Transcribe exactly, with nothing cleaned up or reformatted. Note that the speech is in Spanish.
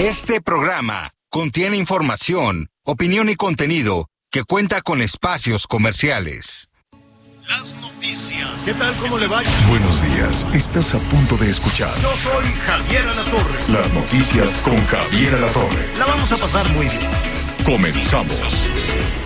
Este programa contiene información, opinión y contenido que cuenta con espacios comerciales. Las noticias. ¿Qué tal? ¿Cómo le va? Buenos días. Estás a punto de escuchar. Yo soy Javier Alatorre. Las noticias con Javier Alatorre. La vamos a pasar muy bien. Comenzamos.